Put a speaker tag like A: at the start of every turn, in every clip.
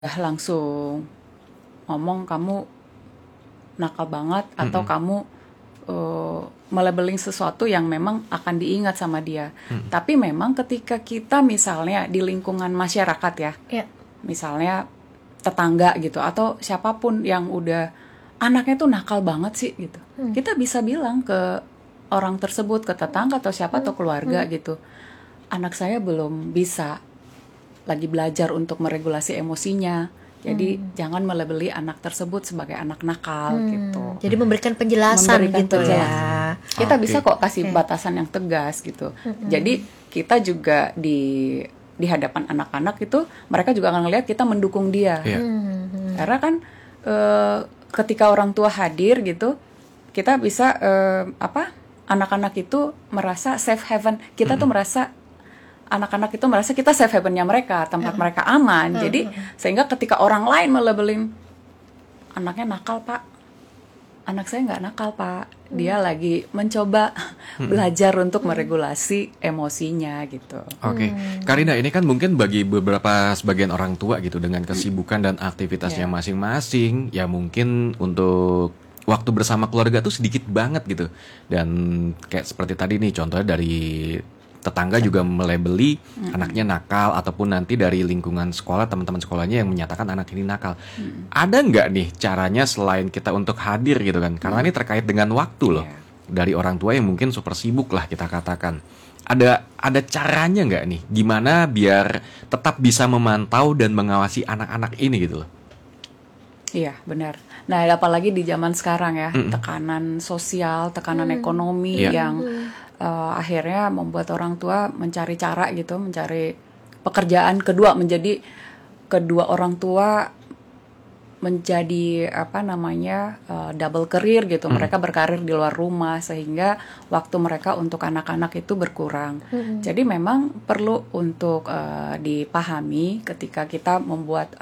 A: langsung ngomong kamu nakal banget atau kamu melabeling sesuatu yang memang akan diingat sama dia. Tapi memang ketika kita misalnya di lingkungan masyarakat ya, misalnya tetangga gitu atau siapapun yang udah anaknya tuh nakal banget sih gitu, kita bisa bilang ke orang tersebut, ke tetangga atau siapa atau keluarga gitu, anak saya belum bisa, lagi belajar untuk meregulasi emosinya. Jadi jangan melabeli anak tersebut sebagai anak nakal gitu.
B: Jadi memberikan penjelasan gitu ya.
A: Kita bisa kok kasih batasan yang tegas gitu. Jadi kita juga di hadapan anak-anak itu mereka juga akan ngelihat kita mendukung dia. Karena kan ketika orang tua hadir gitu, kita bisa anak-anak itu merasa safe haven. Kita tuh merasa anak-anak itu merasa kita safe haven-nya mereka, tempat mereka aman. Jadi sehingga ketika orang lain melabelin anaknya nakal pak, anak saya nggak nakal pak, dia lagi mencoba belajar untuk meregulasi emosinya gitu.
C: Oke. Karina, ini kan mungkin bagi sebagian orang tua gitu dengan kesibukan dan aktivitasnya masing-masing, ya mungkin untuk waktu bersama keluarga tuh sedikit banget gitu. Dan kayak seperti tadi nih contohnya dari tetangga juga melabeli anaknya nakal, ataupun nanti dari lingkungan sekolah teman-teman sekolahnya yang menyatakan anak ini nakal. Ada nggak nih caranya selain kita untuk hadir gitu kan? Karena ini terkait dengan waktu loh. Dari orang tua yang mungkin super sibuk lah kita katakan. Ada caranya nggak nih? Gimana biar tetap bisa memantau dan mengawasi anak-anak ini gitu loh?
A: Iya benar. Nah apalagi di zaman sekarang ya, tekanan sosial, tekanan ekonomi yang akhirnya membuat orang tua mencari cara gitu, mencari pekerjaan kedua, menjadi kedua orang tua menjadi double career gitu. Mereka berkarir di luar rumah sehingga waktu mereka untuk anak-anak itu berkurang. Jadi memang perlu untuk dipahami ketika kita membuat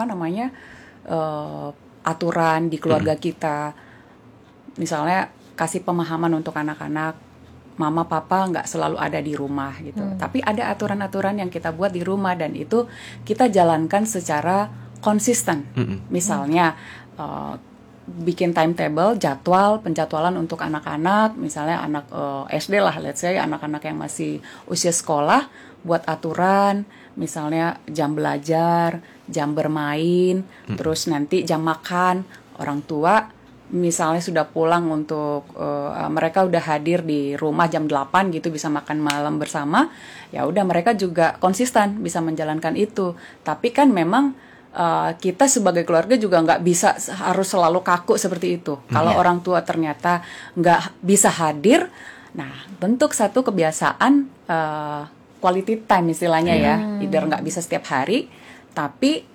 A: aturan di keluarga kita. Misalnya kasih pemahaman untuk anak-anak, mama papa nggak selalu ada di rumah gitu. Tapi ada aturan-aturan yang kita buat di rumah dan itu kita jalankan secara konsisten. Misalnya bikin timetable, penjadwalan untuk anak-anak, misalnya anak SD lah, let's say anak-anak yang masih usia sekolah, buat aturan, misalnya jam belajar, jam bermain, terus nanti jam makan. Orang tua misalnya sudah pulang untuk mereka udah hadir di rumah jam 8 gitu, bisa makan malam bersama, ya udah mereka juga konsisten bisa menjalankan itu. Tapi kan memang kita sebagai keluarga juga nggak bisa harus selalu kaku seperti itu. Kalau orang tua ternyata nggak bisa hadir, nah bentuk satu kebiasaan quality time istilahnya ya, either nggak bisa setiap hari, tapi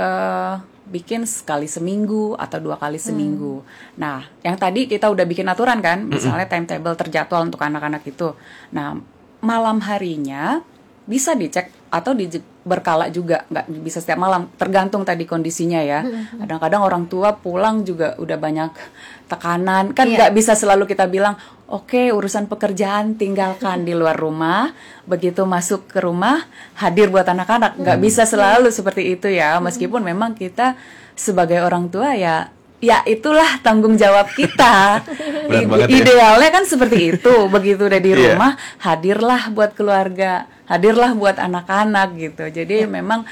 A: bikin sekali seminggu atau 2 kali seminggu. Nah, yang tadi kita udah bikin aturan kan, misalnya timetable terjadwal untuk anak-anak itu. Nah, malam harinya bisa dicek atau berkala juga, nggak bisa setiap malam, tergantung tadi kondisinya ya. Kadang-kadang orang tua pulang juga udah banyak tekanan, kan nggak bisa selalu kita bilang, oke, urusan pekerjaan tinggalkan di luar rumah, begitu masuk ke rumah hadir buat anak-anak. Nggak bisa selalu seperti itu ya, meskipun memang kita sebagai orang tua ya itulah tanggung jawab kita. Idealnya kan seperti itu. Begitu udah di rumah, hadirlah buat keluarga, hadirlah buat anak-anak gitu. Jadi memang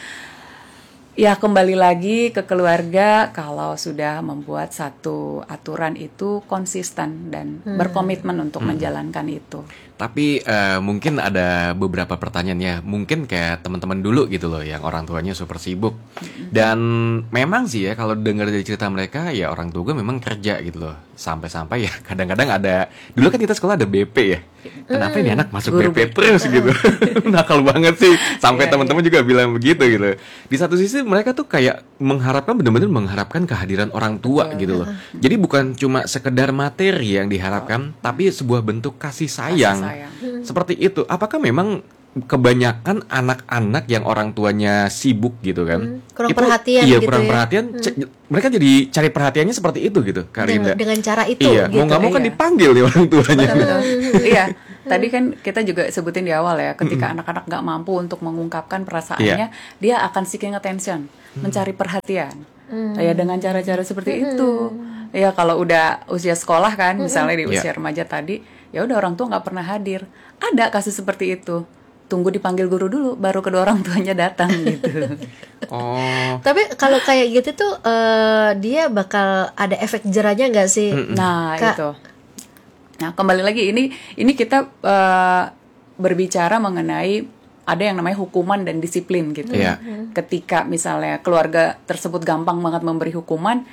A: ya kembali lagi ke keluarga, kalau sudah membuat satu aturan itu konsisten dan berkomitmen untuk menjalankan itu.
C: Tapi mungkin ada beberapa pertanyaan ya, mungkin kayak teman-teman dulu gitu loh, yang orang tuanya super sibuk. Dan memang sih ya kalau dengar dari cerita mereka, ya orang tua gue memang kerja gitu loh. Sampai-sampai ya kadang-kadang ada, dulu kan kita sekolah ada BP ya. Kenapa ini anak masuk BP terus gitu? Nakal banget sih. Sampai teman-teman juga bilang begitu gitu. Di satu sisi mereka tuh kayak benar-benar mengharapkan kehadiran orang tua gitu loh. Jadi bukan cuma sekedar materi yang diharapkan, tapi sebuah bentuk kasih sayang. Seperti itu. Apakah memang kebanyakan anak-anak yang orang tuanya sibuk gitu kan,
B: kurang perhatian
C: iya,
B: gitu
C: kurang
B: ya?
C: perhatian, mereka jadi cari perhatiannya seperti itu gitu, Karinda.
B: Dengan cara itu
C: iya,
B: gitu.
C: mau nggak mau kan dipanggil nih orang tuanya.
A: Iya, tadi kan kita juga sebutin di awal ya, ketika anak-anak nggak mampu untuk mengungkapkan perasaannya, dia akan seeking attention. mencari perhatian. Ya dengan cara-cara seperti itu. Ya kalau udah usia sekolah kan, misalnya di usia remaja tadi, ya udah orang tua nggak pernah hadir. Ada kasus seperti itu. Tunggu dipanggil guru dulu, baru kedua orang tuanya datang gitu.
C: Oh.
B: Tapi kalau kayak gitu tuh dia bakal ada efek jerahnya nggak sih?
A: Nah
B: Kak?
A: itu. Nah kembali lagi ini kita berbicara mengenai ada yang namanya hukuman dan disiplin gitu. Ketika misalnya keluarga tersebut gampang banget memberi hukuman,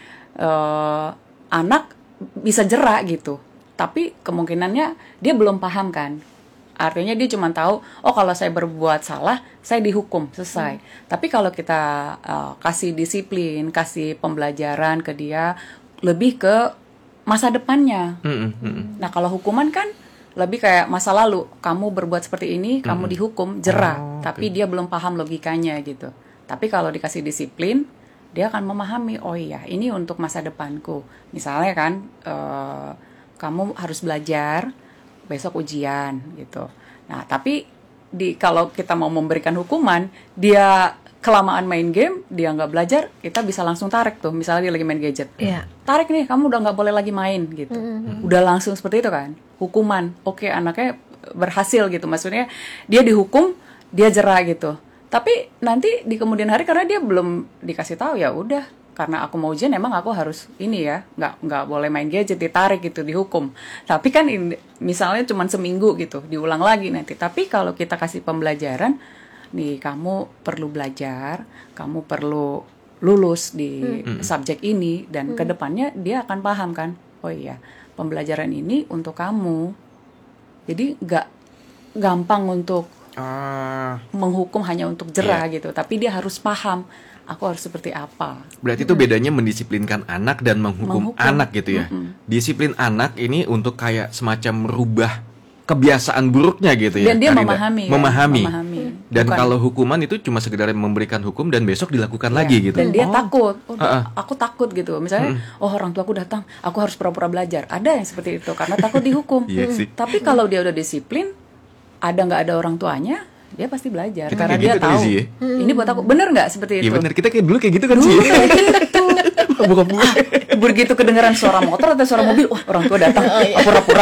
A: anak bisa jerak gitu. Tapi kemungkinannya dia belum paham kan. Artinya dia cuma tahu, oh kalau saya berbuat salah, saya dihukum, selesai. Tapi kalau kita kasih disiplin, kasih pembelajaran ke dia, lebih ke masa depannya. Nah kalau hukuman kan lebih kayak masa lalu, kamu berbuat seperti ini, kamu dihukum, jerak. Tapi dia belum paham logikanya gitu. Tapi kalau dikasih disiplin, dia akan memahami, oh iya ini untuk masa depanku. Misalnya kan, kamu harus belajar, besok ujian gitu. Nah tapi kalau kita mau memberikan hukuman, dia kelamaan main game, dia nggak belajar, kita bisa langsung tarik tuh. Misalnya dia lagi main gadget, tarik nih, kamu udah nggak boleh lagi main gitu. Udah langsung seperti itu kan, hukuman. Oke, anaknya berhasil gitu, maksudnya dia dihukum, dia jerah gitu. Tapi nanti di kemudian hari karena dia belum dikasih tahu, ya udah, karena aku mau ujian emang aku harus ini ya, nggak boleh main gadget, ditarik gitu, dihukum. Tapi kan misalnya cuma seminggu gitu, diulang lagi nanti. Tapi kalau kita kasih pembelajaran, nih kamu perlu belajar, kamu perlu lulus di subjek ini, dan kedepannya dia akan paham kan, oh iya pembelajaran ini untuk kamu. Jadi nggak gampang untuk menghukum hanya untuk jerah gitu, tapi dia harus paham aku harus seperti apa.
C: Berarti itu bedanya mendisiplinkan anak dan menghukum anak gitu ya. Disiplin anak ini untuk kayak semacam merubah kebiasaan buruknya gitu ya.
A: Dan dia
C: Karina.
A: memahami.
C: Dan kalau hukuman itu cuma sekedar memberikan hukum dan besok dilakukan lagi gitu.
A: Dan dia takut. Aku takut gitu. Misalnya, orang tuaku datang, aku harus pura-pura belajar. Ada yang seperti itu karena takut dihukum. Tapi kalau dia udah disiplin, ada nggak ada orang tuanya, dia pasti belajar.
C: Kita
A: karena
C: kayak
A: dia
C: gitu
A: tahu.
C: sih ya?
A: Ini buat aku. Bener nggak seperti itu?
C: Iya benar, kita kayak dulu kayak gitu kan sih.
A: Gitu.
C: Buka-buka.
A: Begitu kedengeran suara motor atau suara mobil, wah orang tua datang, pura-pura.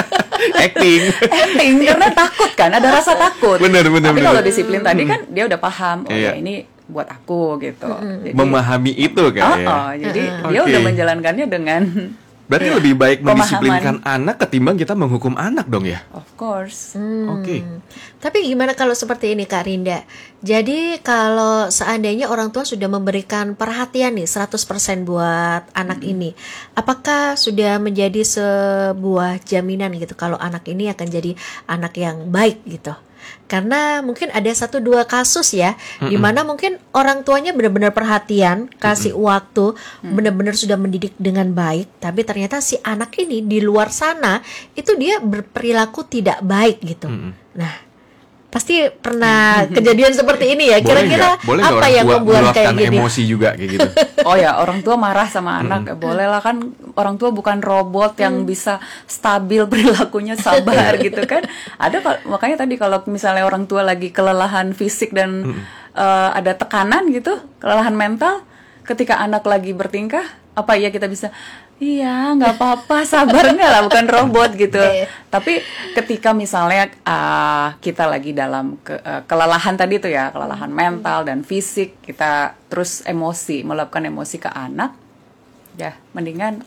C: Acting
A: Karena takut kan, ada rasa takut.
C: Bener.
A: Tapi kalau disiplin tadi kan dia udah paham, oh ya ini buat aku gitu. Jadi,
C: memahami itu kan ya.
A: Jadi dia udah menjalankannya dengan
C: Berarti lebih baik mendisiplinkan anak ketimbang kita menghukum anak dong ya?
A: Of course.
C: Oke.
B: Tapi gimana kalau seperti ini Kak Rinda? Jadi kalau seandainya orang tua sudah memberikan perhatian nih 100% buat anak ini, apakah sudah menjadi sebuah jaminan gitu kalau anak ini akan jadi anak yang baik gitu? Karena mungkin ada 1-2 kasus ya, di mana mungkin orang tuanya benar-benar perhatian, kasih waktu, benar-benar sudah mendidik dengan baik, tapi ternyata si anak ini di luar sana itu dia berperilaku tidak baik gitu. Nah, pasti pernah kejadian seperti ini ya. Kira-kira apa yang membuat kayak gini?
C: Emosi juga kayak gitu.
A: Oh ya, orang tua marah sama anak, boleh lah kan. Orang tua bukan robot yang bisa stabil perilakunya, sabar gitu kan. Ada, makanya tadi kalau misalnya orang tua lagi kelelahan fisik dan ada tekanan gitu, kelelahan mental, ketika anak lagi bertingkah, apa iya kita bisa, iya nggak apa-apa, sabar, nggak lah, bukan robot gitu. Tapi ketika misalnya kita lagi dalam kelelahan tadi tuh ya, kelelahan mental dan fisik, kita terus melakukan emosi ke anak, ya mendingan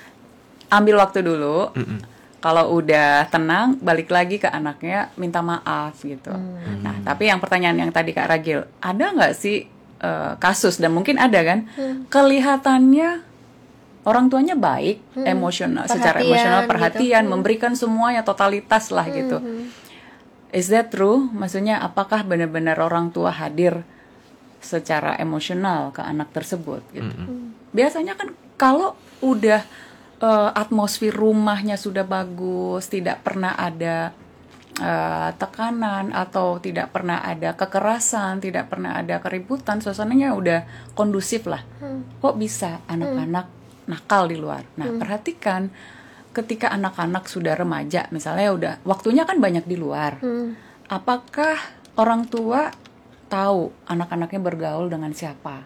A: ambil waktu dulu. Kalau udah tenang, balik lagi ke anaknya, minta maaf gitu. Nah, tapi yang pertanyaan yang tadi Kak Ragil, ada nggak sih kasus, dan mungkin ada kan, kelihatannya orang tuanya baik, secara emosional perhatian, gitu. Memberikan semuanya totalitas lah gitu. Is that true? Maksudnya apakah benar-benar orang tua hadir secara emosional ke anak tersebut gitu? Biasanya kan kalau udah atmosfer rumahnya sudah bagus, tidak pernah ada tekanan atau tidak pernah ada kekerasan, tidak pernah ada keributan, suasananya udah kondusif lah. Kok bisa anak-anak nakal di luar? Nah, perhatikan ketika anak-anak sudah remaja, misalnya udah waktunya kan banyak di luar. Apakah orang tua tahu anak-anaknya bergaul dengan siapa.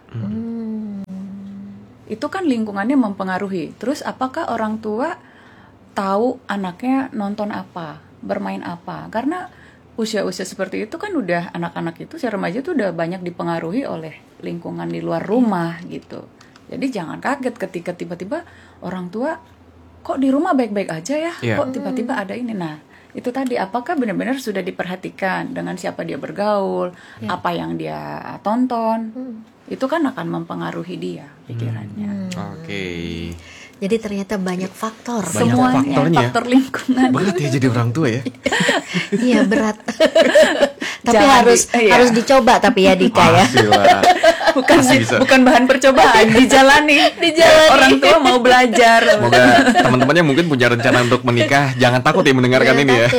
A: Itu kan lingkungannya mempengaruhi. Terus apakah orang tua tahu anaknya nonton apa, bermain apa? Karena usia-usia seperti itu kan udah anak-anak itu, usia remaja itu udah banyak dipengaruhi oleh lingkungan di luar rumah gitu. Jadi jangan kaget ketika tiba-tiba orang tua kok di rumah baik-baik aja ya, kok tiba-tiba ada ini. Nah, itu tadi apakah benar-benar sudah diperhatikan dengan siapa dia bergaul, apa yang dia tonton. Itu kan akan mempengaruhi dia pikirannya.
C: Oke.
B: Jadi ternyata banyak faktor.
C: Banyak
A: Semuanya
C: faktornya.
A: faktor lingkungan.
C: Berat ya jadi orang tua ya.
B: Iya berat. Tapi
A: Jangan
B: harus dicoba tapi ya Dika ya.
C: Pastilah.
A: Bukan
C: Pasti bisa.
A: bukan bahan percobaan, dijalani. Orang tua mau belajar.
C: Semoga teman-temannya mungkin punya rencana untuk menikah, jangan takut ya mendengarkan ini ya.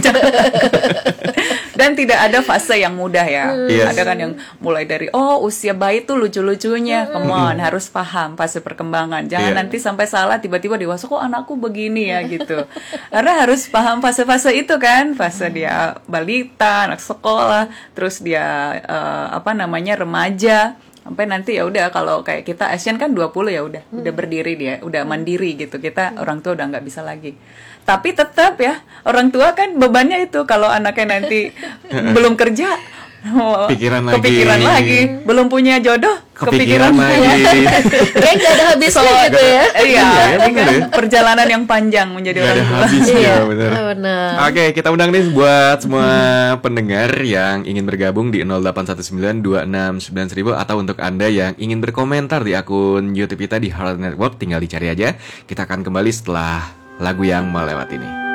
A: Dan tidak ada fase yang mudah ya.
C: Yes.
A: Ada kan yang mulai dari usia bayi tuh lucu-lucunya, come on, harus paham fase perkembangan. Jangan nanti sampai salah tiba-tiba dewasa kok anakku begini ya gitu. Karena harus paham fase-fase itu kan, fase dia balita, anak sekolah, terus dia remaja. Sampai nanti ya udah kalau kayak kita Asian kan 20 ya udah berdiri dia, udah mandiri gitu. Kita orang tua udah nggak bisa lagi. Tapi tetap ya orang tua kan bebannya itu kalau anaknya nanti belum kerja
C: Kepikiran
A: lagi, belum punya jodoh
C: kepikiran lagi.
B: Kayak gak ada habisnya gitu ya.
A: Iya,
C: bener ya.
A: perjalanan yang panjang menjadi
C: Gak
A: orang
C: ada
A: tua.
C: habisnya
B: Iya,
C: bener.
B: benar.
C: Oke, kita undang nih buat semua pendengar yang ingin bergabung di 0819269000 atau untuk Anda yang ingin berkomentar di akun YouTube kita di Heart Network, tinggal dicari aja. Kita akan kembali setelah lagu yang melewati ini.